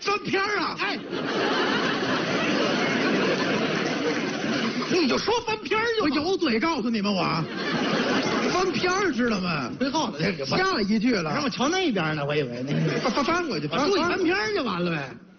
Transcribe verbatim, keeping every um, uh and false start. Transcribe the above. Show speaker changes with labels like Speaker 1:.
Speaker 1: 翻篇啊！
Speaker 2: 哎，
Speaker 1: 你就说翻篇就
Speaker 2: 我有嘴告诉你们，我翻篇儿知道吗？
Speaker 1: 最后的这
Speaker 2: 下一句了，
Speaker 1: 让我瞧那边呢，我以为那个
Speaker 2: 翻翻翻过去，
Speaker 1: 翻
Speaker 2: 注意
Speaker 1: 翻
Speaker 2: 翻篇儿就完了呗。